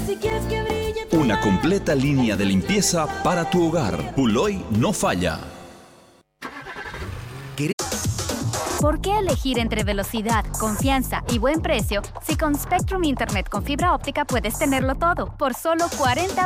Una completa línea de limpieza para tu hogar. Puloy no falla. ¿Por qué elegir entre velocidad, confianza y buen precio si con Spectrum Internet con fibra óptica puedes tenerlo todo por solo $40